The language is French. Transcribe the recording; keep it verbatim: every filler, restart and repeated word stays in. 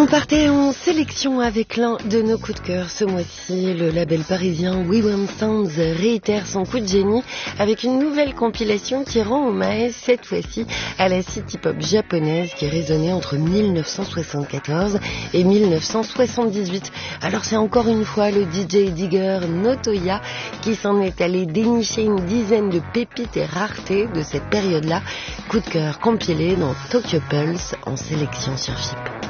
On partait en sélection avec l'un de nos coups de cœur ce mois-ci. Le label parisien We Want Sounds réitère son coup de génie avec une nouvelle compilation qui rend hommage cette fois-ci à la city pop japonaise qui résonnait entre mille neuf cent soixante-quatorze et mille neuf cent soixante-dix-huit. Alors c'est encore une fois le D J digger Notoya qui s'en est allé dénicher une dizaine de pépites et raretés de cette période-là. Coup de cœur compilé dans Tokyo Pulse en sélection sur F I P.